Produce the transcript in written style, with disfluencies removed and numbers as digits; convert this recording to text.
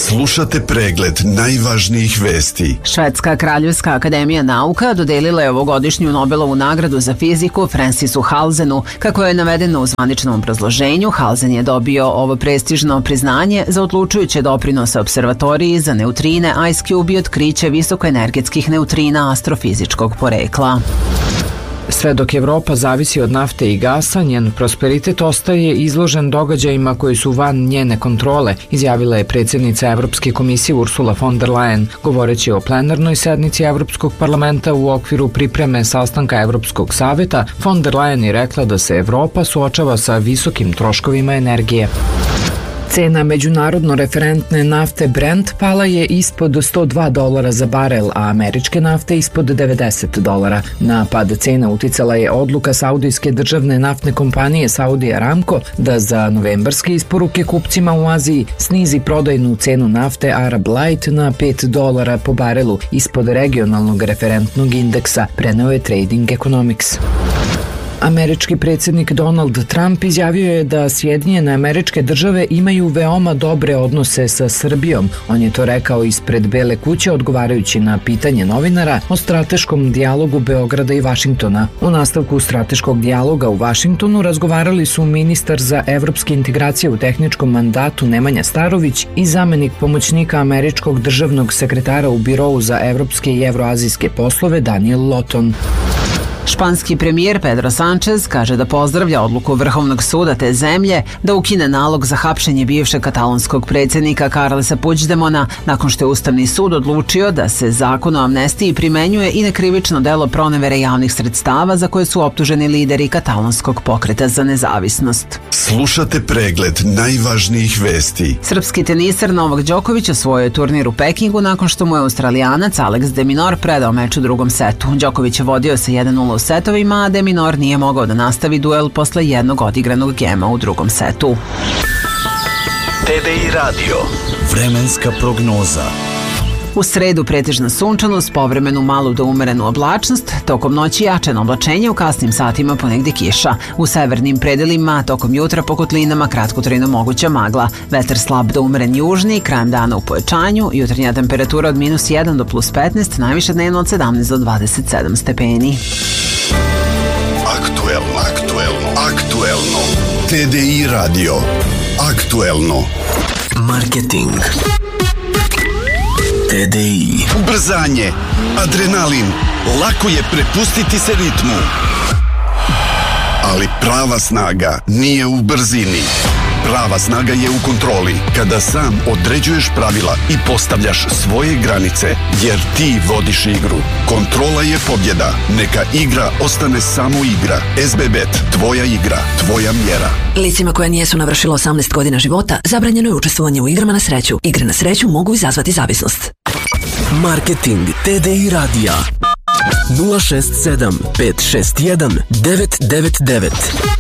Slušate pregled najvažnijih vesti. Švedska kraljevska akademija nauka dodelila je ovogodišnju Nobelovu nagradu za fiziku Francisu Halzenu. Kako je navedeno u zvaničnom obrazloženju, Halzen je dobio ovo prestižno priznanje za odlučujuće doprinose observatoriji za neutrine IceCube i otkriće visokoenergetskih neutrina astrofizičkog porekla. Sve dok Evropa zavisi od nafte i gasa, njen prosperitet ostaje izložen događajima koji su van njene kontrole, izjavila je predsjednica Evropske komisije Ursula von der Leyen. Govoreći o plenarnoj sednici Evropskog parlamenta u okviru pripreme sastanka Evropskog saveta, von der Leyen je rekla da se Evropa suočava sa visokim troškovima energije. Cena međunarodno referentne nafte Brent pala je ispod $102 za barel, a američke nafte ispod $90. Na pad cena uticala je odluka saudijske državne naftne kompanije Saudi Aramco da za novembarske isporuke kupcima u Aziji snizi prodajnu cenu nafte Arab Light na $5 po barelu ispod regionalnog referentnog indeksa, preneo je Trading Economics. Američki predsjednik Donald Trump izjavio je da Sjedinjene Američke Države imaju veoma dobre odnose sa Srbijom. On je to rekao ispred Bele kuće odgovarajući na pitanje novinara o strateškom dijalogu Beograda i Vašingtona. U nastavku strateškog dijaloga u Vašingtonu razgovarali su ministar za evropske integracije u tehničkom mandatu Nemanja Starović i zamenik pomoćnika američkog državnog sekretara u Birovu za evropske i evroazijske poslove Daniel Lawton. Španski premijer Pedro Sánchez kaže da pozdravlja odluku Vrhovnog suda te zemlje da ukine nalog za hapšenje bivšeg katalonskog predsjednika Carlesa Puigdemona nakon što je Ustavni sud odlučio da se zakon o amnestiji primenjuje i na krivično delo pronevere javnih sredstava za koje su optuženi lideri katalonskog pokreta za nezavisnost. Slušate pregled najvažnijih vesti. Srpski teniser Novak Đoković osvojio je turnir u Pekingu nakon što mu je Australijanac Alex de Minaur predao meč u drugom setu. Đoković je vodio sa 1:0 u setovima, a de Minaur nije mogao da nastavi duel posle jednog odigranog gema u drugom setu. TDI Radio. Vremenska prognoza. U sredu pretežno sunčano s povremenu malu do umerenu oblačnost, tokom noći jačano oblačenje, u kasnim satima ponegdje kiša. U severnim predelima tokom jutra po kotlinama kratkotrajno moguća magla. Vetar slab do umeren južni, krajem dana u pojačanju, jutarnja temperatura od -1 do +15, najviše dnevno od 17 do 27 stepeni. Aktuelno. TDI Radio. Aktuelno. Marketing. TDI. Ubrzanje, adrenalin, lako je prepustiti se ritmu. Ali prava snaga nije u brzini. Prava snaga je u kontroli, kada sam određuješ pravila i postavljaš svoje granice, jer ti vodiš igru. Kontrola je pobjeda. Neka igra ostane samo igra. SB Bet, tvoja igra, tvoja mjera. Licima koja nijesu navršila 18 godina života zabranjeno je učestvovanje u igrama na sreću. Igre na sreću mogu izazvati zavisnost. Marketing TDI Radija 067 561 999.